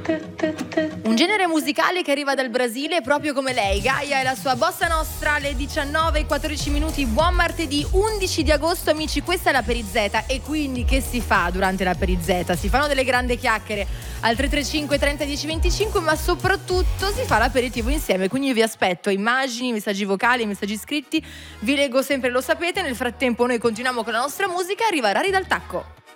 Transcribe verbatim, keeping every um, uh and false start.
Un genere musicale che arriva dal Brasile proprio come lei, Gaia e la sua bossa nostra alle diciannove e quattordici minuti. Buon martedì undici di agosto, amici, questa è la Perizeta. E quindi che si fa durante la Perizeta? Si fanno delle grandi chiacchiere al tre tre cinque trenta dieci venticinque, ma soprattutto si fa l'aperitivo insieme, quindi io vi aspetto immagini, messaggi vocali, messaggi scritti, vi leggo sempre, lo sapete. Nel frattempo noi continuiamo con la nostra musica. Arriva Rari dal Tacco.